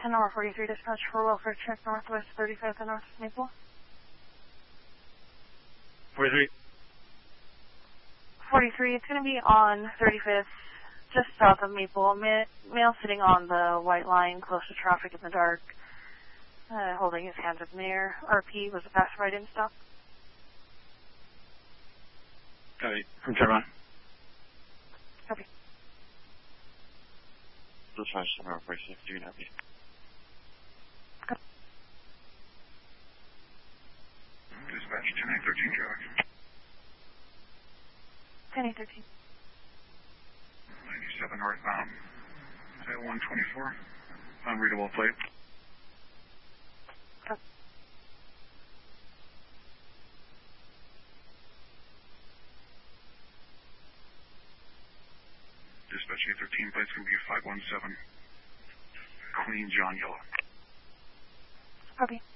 10 hour 43 dispatch for welfare check northwest 35th and North Maple. 43. 43, it's going to be on 35th, just south of Maple. Male sitting on the white line, close to traffic in the dark, holding his hands up in the air. RP was a passerby in stop. Copy. From Chevron. Copy. Dispatch 10 hour 46, do you know me? Dispatch 10-8-13, George. 10-8-13. 97 northbound. Is that 124? Unreadable plate. Dispatch 813, plate's going to be 517. Clean John Yellow. Copy.